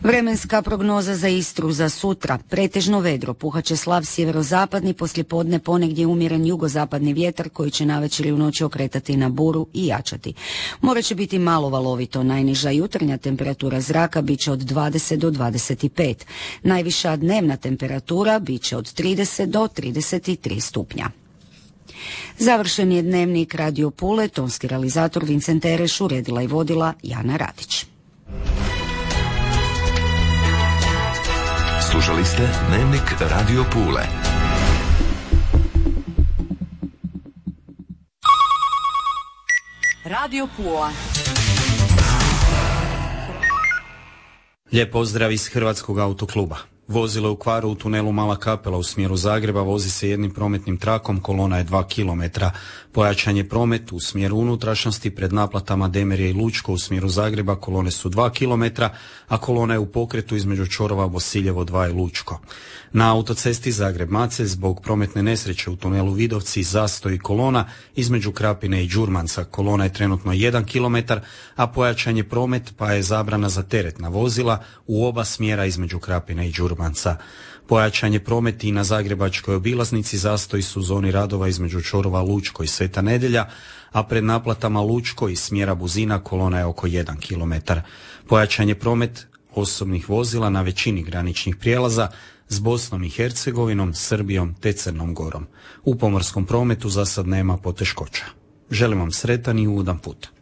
Vremenska prognoza za Istru za sutra. Pretežno vedro, puhat će slab sjeverozapadni, poslijepodne ponegdje umjeren jugozapadni vjetar koji će navečer i u noći okretati na buru i jačati. More će biti malo valovito, najniža jutarnja temperatura zraka bit će od 20 do 25. Najviša dnevna temperatura bit će od 30 do 33 stupnja. Završen je dnevnik Radio Pule, tonski realizator Vincent Ereš, uredila i vodila Jana Radić. Slušali ste Dnevnik Radio Pule. Radio Pula. Lijep pozdrav iz Hrvatskog autokluba. Vozilo u kvaru u tunelu Mala Kapela u smjeru Zagreba vozi se jednim prometnim trakom, kolona je 2 km. Pojačan je promet u smjeru unutrašnjosti pred naplatama Demerje i Lučko u smjeru Zagreba, kolone su 2 km, a kolona je u pokretu između čvorova Bosiljevo 2 i Lučko. Na autocesti Zagreb-Macelj zbog prometne nesreće u tunelu Vidovci zastoji kolona između Krapine i Đurmanca. Kolona je trenutno 1 km, a pojačan je promet pa je zabrana za teretna vozila u oba smjera između Krapine i Đurmanca. Pojačan je promet i na zagrebačkoj obilaznici, zastoji su u zoni radova između čvorova Lučko i Sveta Nedjelja, a pred naplatama Lučko i smjera Buzina kolona je oko 1 km. Pojačan je promet osobnih vozila na većini graničnih prijelaza s Bosnom i Hercegovinom, Srbijom te Crnom Gorom. U pomorskom prometu za sad nema poteškoća. Želim vam sretan i ugodan put.